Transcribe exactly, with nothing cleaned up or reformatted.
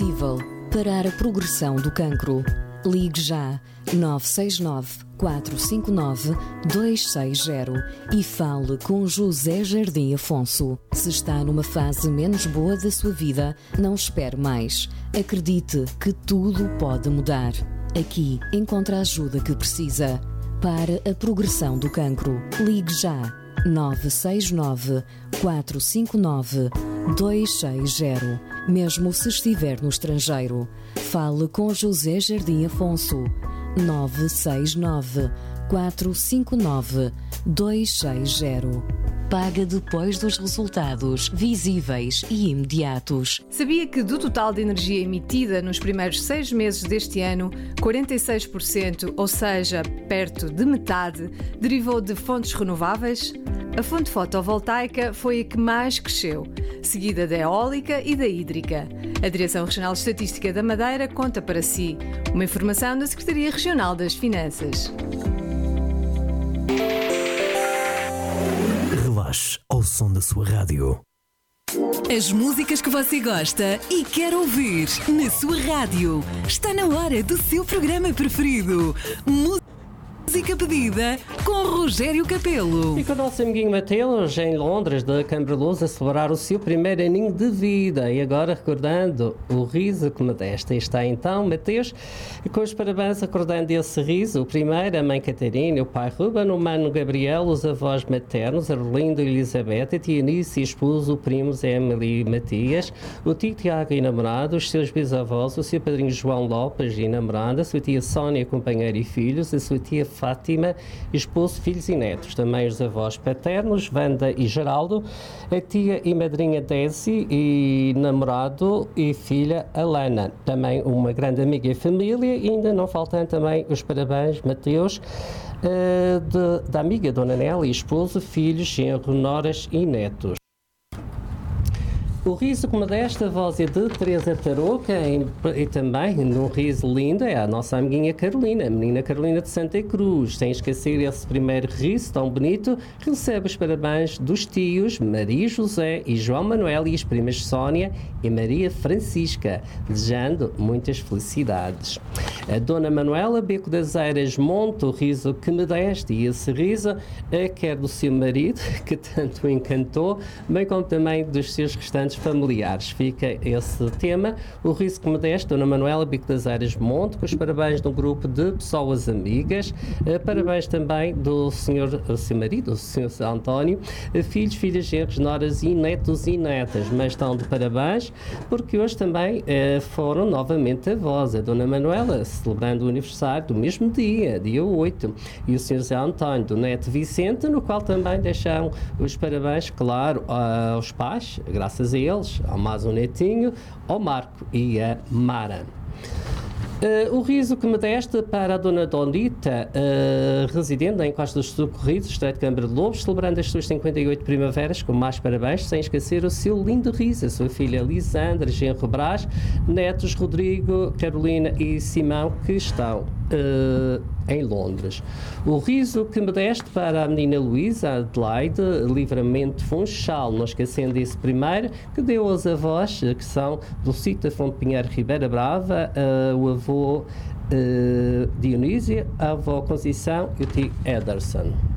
possível parar a progressão do cancro. Ligue já nove seis nove, quatro cinco nove, dois seis zero e fale com José Jardim Afonso. Se está numa fase menos boa da sua vida, não espere mais. Acredite que tudo pode mudar. Aqui encontra a ajuda que precisa para a progressão do cancro. Ligue já nove seis nove, quatro cinco nove, dois seis zero. Mesmo se estiver no estrangeiro, fale com José Jardim Afonso. nove seis nove, quatro cinco nove, dois seis zero. Paga depois dos resultados visíveis e imediatos. Sabia que do total de energia emitida nos primeiros seis meses deste ano, quarenta e seis por cento, ou seja, perto de metade, derivou de fontes renováveis? A fonte fotovoltaica foi a que mais cresceu, seguida da eólica e da hídrica. A Direção Regional de Estatística da Madeira conta para si. Uma informação da Secretaria Regional das Finanças. Relaxe ao som da sua rádio. As músicas que você gosta e quer ouvir na sua rádio. Está na hora do seu programa preferido. Música pedida com Rogério Capelo. E com o nosso amiguinho Mateus, em Londres, da Câmara Luz, a celebrar o seu primeiro aninho de vida. E agora recordando o riso que me deste. Está então, Mateus, com os parabéns recordando esse riso. O primeiro, a mãe Catarina, o pai Ruben, o mano Gabriel, os avós maternos, Arlindo e Elizabeth, a tia Eunice e esposo, primos Emily e Matias, o tio Tiago e namorado, os seus bisavós, o seu padrinho João Lopes e namorada, a sua tia Sónia, companheira e filhos, a sua tia Fátima, esposo, filhos e netos. Também os avós paternos, Wanda e Geraldo, a tia e madrinha Desi e namorado e filha Alana. Também uma grande amiga e família, e ainda não faltam também os parabéns, Mateus, uh, de, da amiga Dona Nelly, esposo, filhos, genro, noras e netos. O riso como desta voz é de Teresa Tarouca e, e também no riso lindo é a nossa amiguinha Carolina, a menina Carolina de Santa Cruz. Sem esquecer esse primeiro riso tão bonito, recebe os parabéns dos tios Maria José e João Manuel e as primas Sónia e Maria Francisca, desejando muitas felicidades. A Dona Manuela Beco das Eiras monta o riso que me deste e esse riso é quer do seu marido, que tanto o encantou, bem como também dos seus restantes familiares. Fica esse tema, o riso que me deste, Dona Manuela Bico das Eiras Monte, com os parabéns de um grupo de pessoas amigas, eh, parabéns também do senhor, o seu marido, o senhor António, eh, filhos, filhas, genros, noras e netos e netas, mas estão de parabéns porque hoje também eh, foram novamente avós, a Dona Manuela celebrando o aniversário do mesmo dia, dia oito, e o senhor Zé António do neto Vicente, no qual também deixaram os parabéns, claro, aos pais, graças a eles, ao mais um netinho, ao Marco e a Mara. Uh, o riso que me deste para a Dona Donita, uh, residente em Costa dos Socorridos, Estreito de Câmara de Lobos, celebrando as suas cinquenta e oito primaveras, com mais parabéns, sem esquecer o seu lindo riso, a sua filha Lisandra, genro Brás, netos Rodrigo, Carolina e Simão, que estão uh, em Londres. O riso que me deste para a menina Luísa Adelaide, Livramento Funchal, não esquecendo esse primeiro, que deu aos avós, que são do sítio da Fonte Pinheiro Ribeira Brava, uh, o avô uh, Dionísio, a avó Conceição e o tio Ederson.